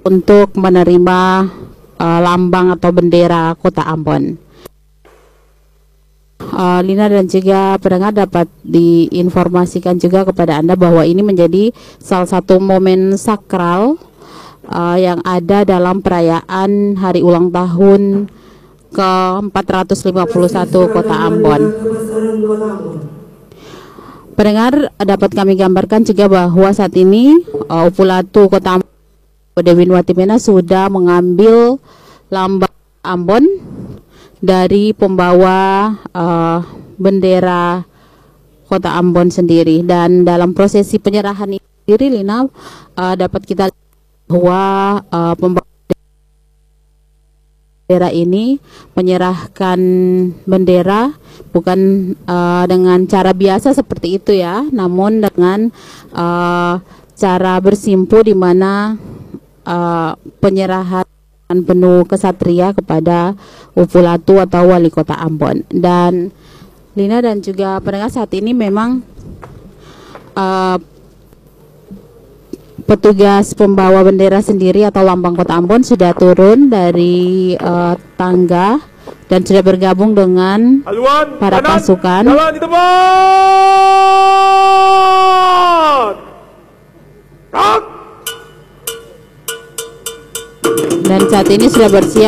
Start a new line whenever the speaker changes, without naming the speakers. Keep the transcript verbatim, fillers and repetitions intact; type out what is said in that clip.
untuk menerima uh, lambang atau bendera Kota Ambon. Uh, Lina dan juga pendengar dapat diinformasikan juga kepada Anda bahwa ini menjadi salah satu momen sakral uh, yang ada dalam perayaan hari ulang tahun ke empat ratus lima puluh satu Kota Ambon. Pendengar, dapat kami gambarkan juga bahwa saat ini uh, Upulatu Kota Ambon Dewi Watimena sudah mengambil lambang Ambon dari pembawa uh, bendera Kota Ambon sendiri. Dan dalam prosesi penyerahan ini sendiri, Lina, uh, dapat kita lihat bahwa uh, pembawa bendera ini menyerahkan bendera bukan uh, dengan cara biasa seperti itu ya, namun dengan uh, cara bersimpu di mana uh, penyerahan penuh kesatria kepada Upulatu atau Wali Kota Ambon. Dan Lina dan juga pendengar, saat ini memang uh, petugas pembawa bendera sendiri atau lambang Kota Ambon sudah turun dari uh, tangga dan sudah bergabung dengan Haluan, para kanan, pasukan. Jalan di tempat. Tak. Dan saat ini sudah bersiap